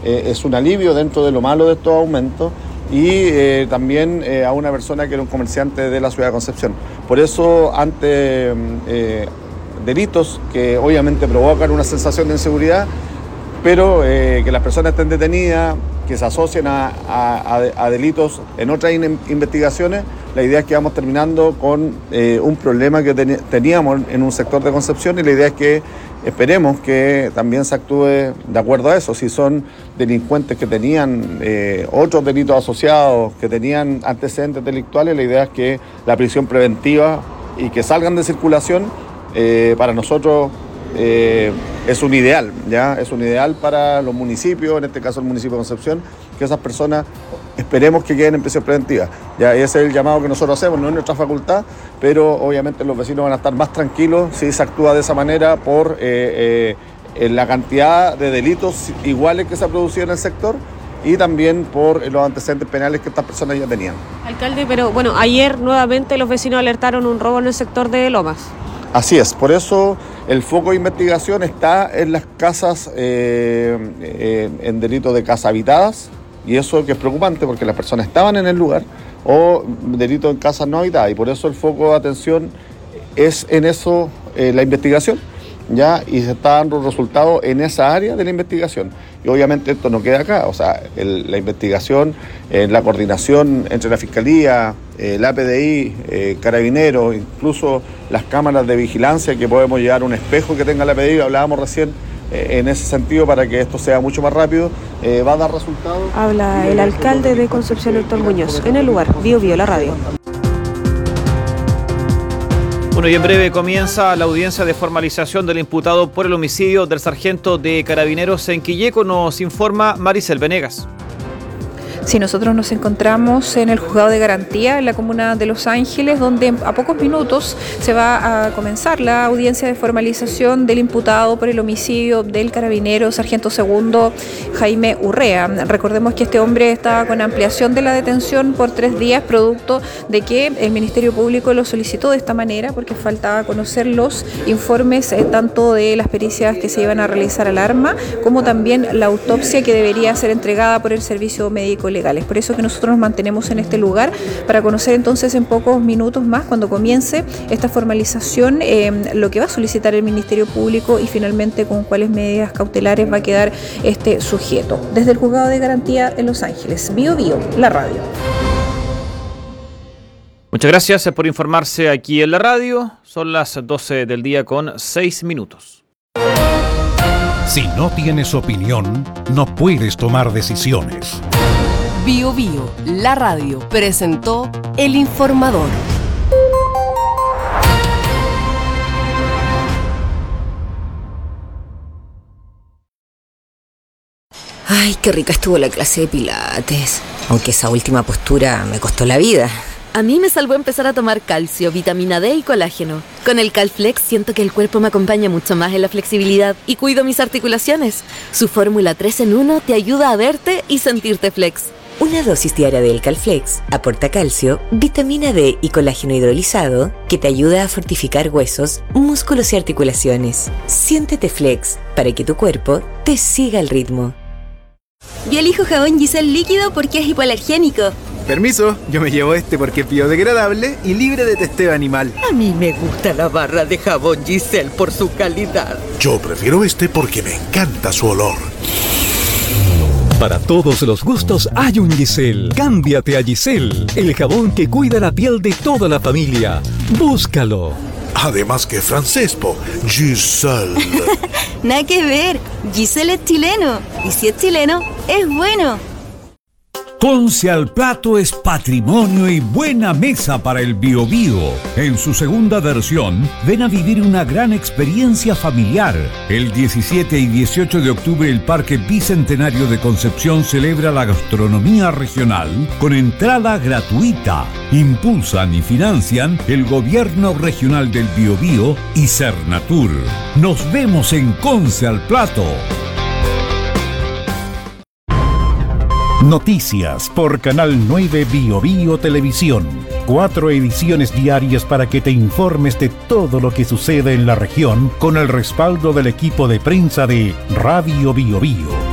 es un alivio dentro de lo malo de estos aumentos, y también a una persona que era un comerciante de la ciudad de Concepción. Por eso, ante delitos que obviamente provocan una sensación de inseguridad, pero que las personas estén detenidas, que se asocian a delitos en otras investigaciones, la idea es que vamos terminando con un problema que teníamos en un sector de Concepción, y la idea es que esperemos que también se actúe de acuerdo a eso. Si son delincuentes que tenían otros delitos asociados, que tenían antecedentes delictuales, la idea es que la prisión preventiva y que salgan de circulación, para nosotros es un ideal, ¿ya? Es un ideal para los municipios, en este caso el municipio de Concepción, que esas personas esperemos que queden en prisión preventiva. ¿Ya? Ese es el llamado que nosotros hacemos, no es nuestra facultad, pero obviamente los vecinos van a estar más tranquilos si se actúa de esa manera por la cantidad de delitos iguales que se ha producido en el sector, y también por los antecedentes penales que estas personas ya tenían. Alcalde, pero bueno, ayer nuevamente los vecinos alertaron un robo en el sector de Lomas. Así es, por eso el foco de investigación está en las casas, en delitos de casas habitadas, y eso que es preocupante porque las personas estaban en el lugar, o delitos en casas no habitadas, y por eso el foco de atención es en eso, la investigación, ¿ya? Y se está dando resultados en esa área de la investigación. Y obviamente esto no queda acá, o sea, la investigación, la coordinación entre la Fiscalía, la PDI, Carabineros, incluso las cámaras de vigilancia, que podemos llevar un espejo que tenga la PDI, hablábamos recién, en ese sentido, para que esto sea mucho más rápido, va a dar resultados. Habla el alcalde de Concepción, Héctor Muñoz, en el lugar, Bio Bio, la radio. Bueno, y en breve comienza la audiencia de formalización del imputado por el homicidio del sargento de Carabineros en Quilleco, nos informa Maricel Venegas. Sí, nosotros nos encontramos en el juzgado de garantía en la comuna de Los Ángeles, donde a pocos minutos se va a comenzar la audiencia de formalización del imputado por el homicidio del carabinero sargento segundo Jaime Urrea. Recordemos que este hombre estaba con ampliación de la detención por 3 días, producto de que el Ministerio Público lo solicitó de esta manera, porque faltaba conocer los informes tanto de las pericias que se iban a realizar al arma, como también la autopsia que debería ser entregada por el Servicio Médico Legales. Por eso que nosotros nos mantenemos en este lugar para conocer entonces en pocos minutos más, cuando comience esta formalización, lo que va a solicitar el Ministerio Público y finalmente con cuáles medidas cautelares va a quedar este sujeto. Desde el juzgado de garantía en Los Ángeles, Bio Bio, la radio. Muchas gracias por informarse aquí en la radio. Son las 12 del día con 6 minutos. Si no tienes opinión, no puedes tomar decisiones. Bio Bio, la radio, presentó El Informador. Ay, qué rica estuvo la clase de pilates. Aunque esa última postura me costó la vida. A mí me salvó empezar a tomar calcio, vitamina D y colágeno. Con el Calflex siento que el cuerpo me acompaña mucho más en la flexibilidad y cuido mis articulaciones. Su fórmula 3 en 1 te ayuda a verte y sentirte flex. Una dosis diaria del Calflex aporta calcio, vitamina D y colágeno hidrolizado que te ayuda a fortificar huesos, músculos y articulaciones. Siéntete flex para que tu cuerpo te siga el ritmo. Yo elijo jabón Giselle líquido porque es hipoalergénico. Permiso, yo me llevo este porque es biodegradable y libre de testeo animal. A mí me gusta la barra de jabón Giselle por su calidad. Yo prefiero este porque me encanta su olor. Para todos los gustos hay un Giselle. Cámbiate a Giselle, el jabón que cuida la piel de toda la familia. Búscalo. Además que francés, po. Giselle. Nada que ver, Giselle es chileno. Y si es chileno, es bueno. Conce al Plato es patrimonio y buena mesa para el Bio Bio. En su segunda versión, ven a vivir una gran experiencia familiar. El 17 y 18 de octubre el Parque Bicentenario de Concepción celebra la gastronomía regional con entrada gratuita. Impulsan y financian el Gobierno Regional del Bio Bio y Cernatur. Nos vemos en Conce al Plato. Noticias por Canal 9 Bio Bio Televisión. 4 ediciones diarias para que te informes de todo lo que sucede en la región con el respaldo del equipo de prensa de Radio Bio Bio.